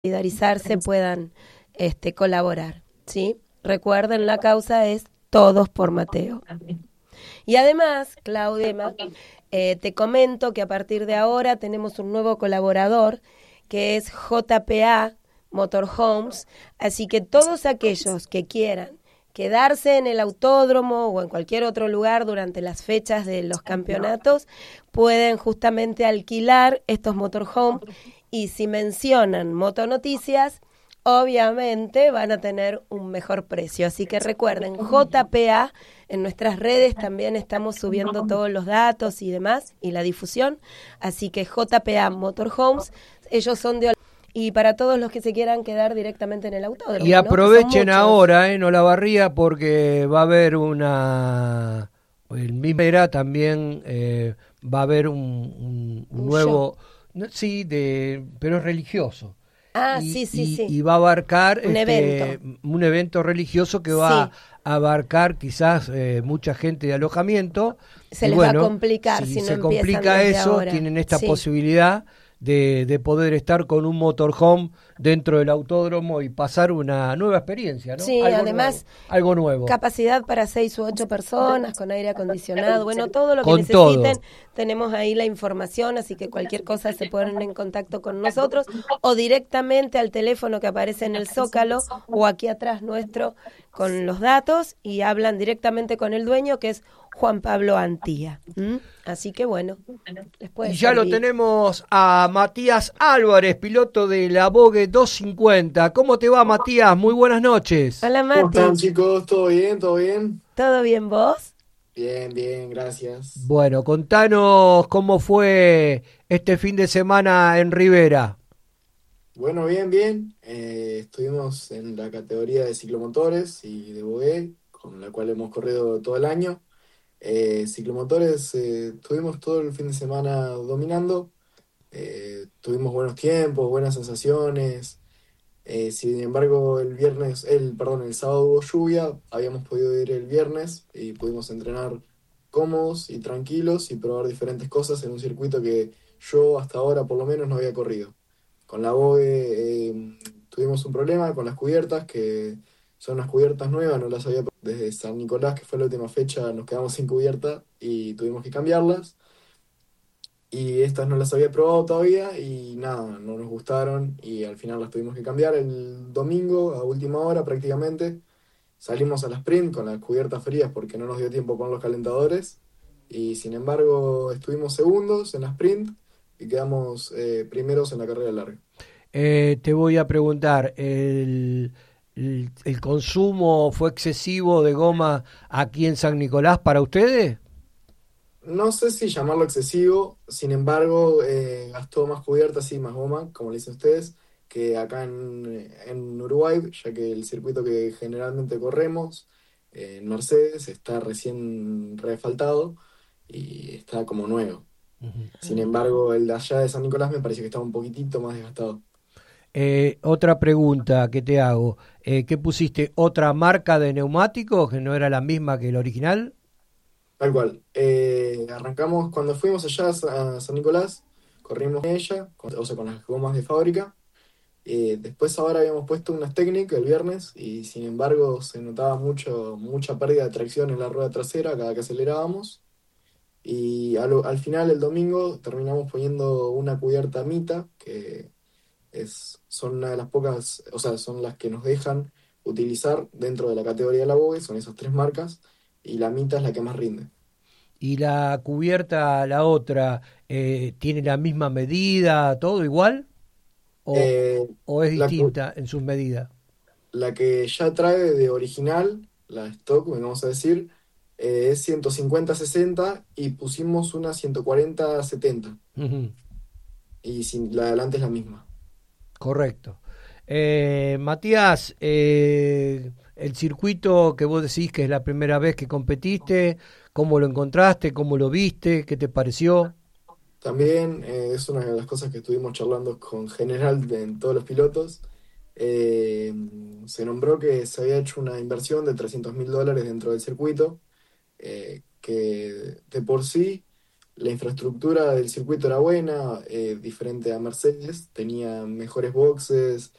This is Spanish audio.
solidarizarse puedan colaborar, ¿sí? Recuerden, la causa es Todos por Mateo. Y además, Claudia, te comento que a partir de ahora tenemos un nuevo colaborador que es JPA Motorhomes, así que todos aquellos que quieran quedarse en el autódromo o en cualquier otro lugar durante las fechas de los campeonatos pueden justamente alquilar estos motorhomes, y si mencionan Motonoticias, obviamente van a tener un mejor precio. Así que recuerden, JPA, en nuestras redes también estamos subiendo todos los datos y demás, y la difusión. Así que JPA Motorhomes, ellos son de... Y para todos los que se quieran quedar directamente en el autódromo. Y aprovechen, ¿no? ahora, en Olavarría, porque va a haber el mismo era también, va a haber un nuevo, sí, pero es religioso. Sí. Y va a abarcar un evento religioso que va a abarcar quizás mucha gente de alojamiento. Se les va a complicar si no se complica eso, ahora. tienen esta posibilidad de poder estar con un motorhome dentro del autódromo y pasar una nueva experiencia, ¿no? Sí, además, algo nuevo. Capacidad para 6 u 8 personas, con aire acondicionado, bueno, todo lo que necesiten, todo. Tenemos ahí la información, así que cualquier cosa se ponen en contacto con nosotros o directamente al teléfono que aparece en el Zócalo o aquí atrás nuestro con los datos, y hablan directamente con el dueño, que es Juan Pablo Antía. Así que bueno, y ya lo tenemos a Matías Álvarez, piloto de la Vogue 250. ¿Cómo te va, Matías? Muy buenas noches. Hola, Mati. ¿Cómo están, chicos? ¿Todo bien? ¿Todo bien? ¿Todo bien, vos? Bien, gracias. Bueno, contanos cómo fue este fin de semana en Rivera. Bueno, bien. Estuvimos en la categoría de ciclomotores y de Vogue, con la cual hemos corrido todo el año. Ciclomotores, estuvimos todo el fin de semana dominando. Tuvimos buenos tiempos, buenas sensaciones. Sin embargo, el sábado hubo lluvia. Habíamos podido ir el viernes y pudimos entrenar cómodos y tranquilos y probar diferentes cosas en un circuito que yo hasta ahora por lo menos no había corrido. Con la Vogue tuvimos un problema con las cubiertas, que son unas cubiertas nuevas, no las había desde San Nicolás, que fue la última fecha, nos quedamos sin cubierta y tuvimos que cambiarlas. Y estas no las había probado todavía y nada, no nos gustaron y al final las tuvimos que cambiar el domingo a última hora prácticamente. Salimos a la sprint con las cubiertas frías porque no nos dio tiempo con los calentadores y sin embargo estuvimos segundos en la sprint y quedamos primeros en la carrera larga. Te voy a preguntar, ¿el consumo fue excesivo de goma aquí en San Nicolás para ustedes? No sé si llamarlo excesivo, sin embargo, gastó más cubiertas y más goma, como le dicen ustedes, que acá en Uruguay, ya que el circuito que generalmente corremos en Mercedes está recién reasfaltado y está como nuevo. Uh-huh. Sin embargo, el de allá de San Nicolás me parece que estaba un poquitito más desgastado. Otra pregunta que te hago, ¿qué pusiste? ¿Otra marca de neumáticos que no era la misma que el original? Tal cual. Arrancamos, cuando fuimos allá a San Nicolás, corrimos en ella, con las gomas de fábrica. Después ahora habíamos puesto unas Technic el viernes y sin embargo se notaba mucha pérdida de tracción en la rueda trasera cada que acelerábamos. Y al final, el domingo, terminamos poniendo una cubierta Mita, que son una de las pocas, o sea, son las que nos dejan utilizar dentro de la categoría de la Vogue, son esas tres marcas, y la Mita es la que más rinde. ¿Y la cubierta, la otra, tiene la misma medida, todo igual? ¿O es distinta en sus medidas? La que ya trae de original, la stock, vamos a decir, es 150-60 y pusimos una 140-70. Uh-huh. Y la de adelante es la misma. Correcto. Matías, el circuito que vos decís que es la primera vez que competiste, ¿cómo lo encontraste? ¿Cómo lo viste? ¿Qué te pareció? También es una de las cosas que estuvimos charlando con general en todos los pilotos. Se nombró que se había hecho una inversión de $300.000 dentro del circuito, que de por sí la infraestructura del circuito era buena, diferente a Mercedes, tenía mejores boxes,